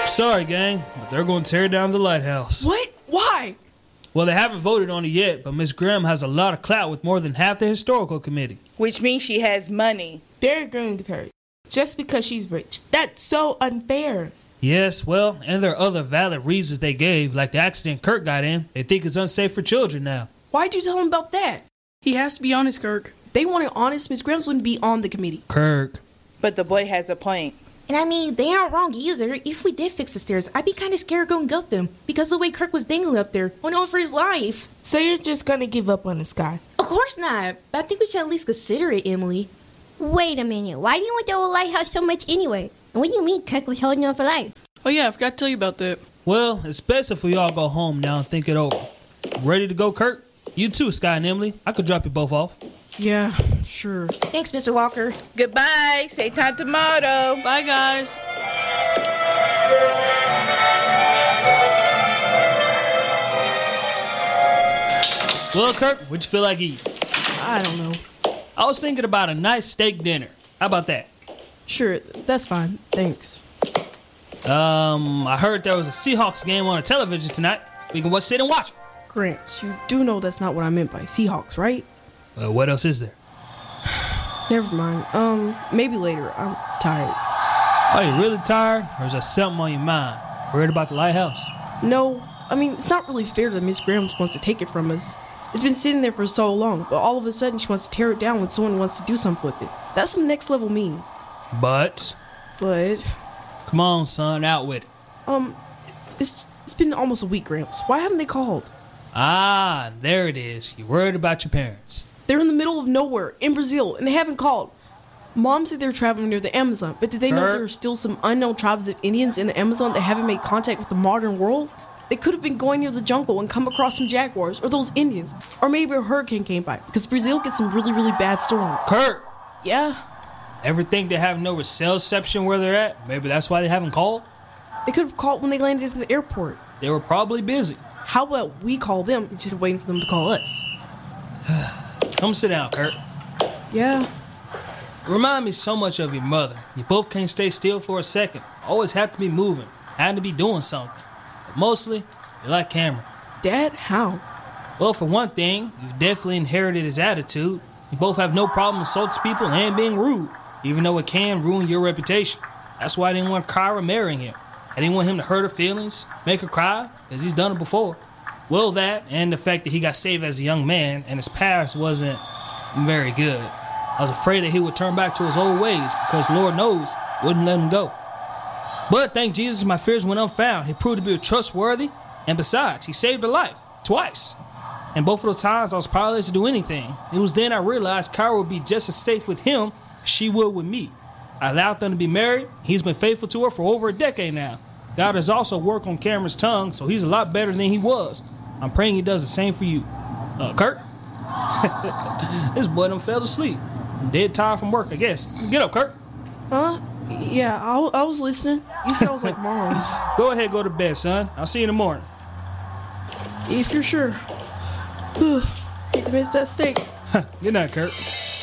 Sorry, gang, but they're going to tear down the lighthouse. What? Why? Well, they haven't voted on it yet, but Miss Graham has a lot of clout with more than half the historical committee. Which means she has money. They're agreeing with her just because she's rich. That's so unfair. Yes, well, and there are other valid reasons they gave, like the accident Kirk got in. They think it's unsafe for children now. Why'd you tell him about that? He has to be honest, Kirk. If they wanted honest, Miss Graham wouldn't be on the committee. Kirk. But the boy has a point. And I mean, they aren't wrong either. If we did fix the stairs, I'd be kind of scared going to get them. Because of the way Kirk was dangling up there, went on for his life. So you're just gonna give up on the sky? Of course not. But I think we should at least consider it, Emily. Wait a minute. Why do you want the old lighthouse so much anyway? And what do you mean Kirk was holding on for life? Oh yeah, I forgot to tell you about that. Well, it's best if we all go home now and think it over. Ready to go, Kirk? You too, Sky and Emily. I could drop you both off. Yeah, sure. Thanks, Mr. Walker. Goodbye. Same time tomorrow. Bye, guys. Well, Kirk, what'd you feel like eating? I don't know. I was thinking about a nice steak dinner. How about that? Sure, that's fine. Thanks. I heard there was a Seahawks game on the television tonight. We can sit and watch it. Grant, you do know that's not what I meant by Seahawks, right? What else is there? Never mind. Maybe later. I'm tired. Are you really tired? Or is there something on your mind? Worried about the lighthouse? No, I mean, it's not really fair that Miss Graham wants to take it from us. It's been sitting there for so long, but all of a sudden she wants to tear it down when someone wants to do something with it. That's some next level mean. But come on, son, out with it. It's been almost a week, Gramps. Why haven't they called? Ah, there it is. You're worried about your parents. They're in the middle of nowhere, in Brazil, and they haven't called. Mom said they're traveling near the Amazon, but did they know there are still some unknown tribes of Indians in the Amazon that haven't made contact with the modern world? They could have been going near the jungle and come across some jaguars, or those Indians. Or maybe a hurricane came by, because Brazil gets some really, really bad storms. Kurt! Yeah? Ever think they have no cell reception where they're at? Maybe that's why they haven't called? They could have called when they landed at the airport. They were probably busy. How about we call them instead of waiting for them to call us? Come sit down, Kurt. Yeah? Remind me so much of your mother. You both can't stay still for a second. Always have to be moving. Had to be doing something. But mostly, you're like Cameron. Dad, how? Well, for one thing, you've definitely inherited his attitude. You both have no problem insulting people and being rude, even though it can ruin your reputation. That's why I didn't want Kyra marrying him. I didn't want him to hurt her feelings, make her cry, because he's done it before. Well, that, and the fact that he got saved as a young man, and his past wasn't very good. I was afraid that he would turn back to his old ways, because Lord knows, wouldn't let him go. But thank Jesus, my fears went unfound. He proved to be trustworthy, and besides, he saved her life, twice. And both of those times, I was powerless to do anything. It was then I realized Kyra would be just as safe with him as she would with me. I allowed them to be married. He's been faithful to her for over a decade now. God has also worked on Cameron's tongue, so he's a lot better than he was. I'm praying he does the same for you. Kurt? This boy done fell asleep. I'm dead tired from work, I guess. Get up, Kurt. Yeah, I was listening. You said I was like Mom. Go ahead, go to bed, son. I'll see you in the morning. If you're sure. Hate to miss that steak. Good night, Kurt.